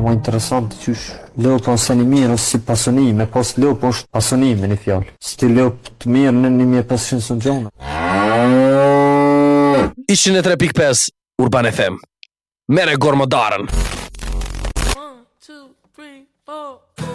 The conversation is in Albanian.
më interesant qysh lopa ose një mirë ose si pasonime, pas lopa është pasonime një fjallë. Si ti lop të mirë në 1500 së gjona. 103.5 Urban FM. Mere gormodarën. 1, 2, 3, 4